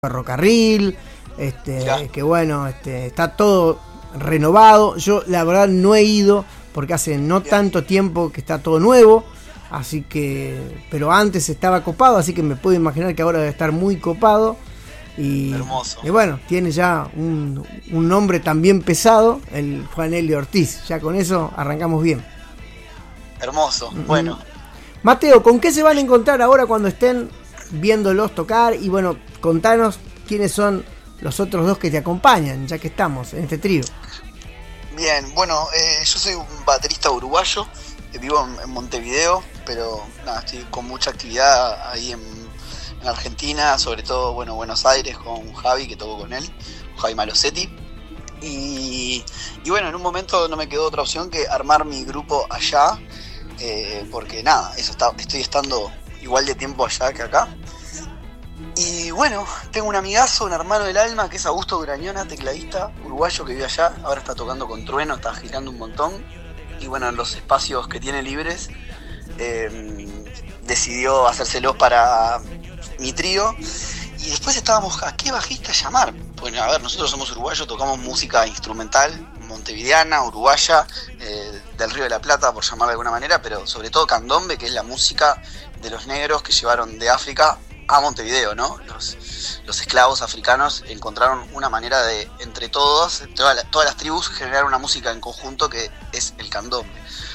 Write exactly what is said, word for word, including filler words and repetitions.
ferrocarril, este, Ya. que bueno, este, está todo renovado. Yo la verdad no he ido porque hace no Bien. tanto tiempo que está todo nuevo, así que, pero antes estaba copado, así que me puedo imaginar que ahora debe estar muy copado. Y, Hermoso. y bueno, tiene ya un, un nombre también pesado, el Juan Elio Ortiz. Ya con eso arrancamos bien. Hermoso, Mm-hmm. bueno. Mateo, ¿con qué se van a encontrar ahora cuando estén viéndolos tocar? Y bueno, contanos quiénes son los otros dos que te acompañan, ya que estamos en este trío. Bien, bueno, eh, yo soy un baterista uruguayo, eh, vivo en, en Montevideo, pero nada, estoy con mucha actividad ahí en, en Argentina, sobre todo, bueno, Buenos Aires con Javi, que toco con él, Javi Malosetti. Y, y bueno, en un momento no me quedó otra opción que armar mi grupo allá, eh, porque nada, eso está, estoy estando igual de tiempo allá que acá. Y bueno, tengo un amigazo, un hermano del alma, que es Augusto Durañona, tecladista uruguayo que vive allá. Ahora está tocando con Trueno, está girando un montón. Y bueno, en los espacios que tiene libres, eh, decidió hacérselos para mi trío. Y después estábamos, ¿a qué bajista llamar? Bueno, a ver, nosotros somos uruguayos, tocamos música instrumental, montevideana, uruguaya, eh, del Río de la Plata, por llamarla de alguna manera, pero sobre todo candombe, que es la música de los negros que llevaron de África a Montevideo, ¿no? Los, los esclavos africanos encontraron una manera de, entre todos, toda la, todas las tribus, generar una música en conjunto que es el candombe.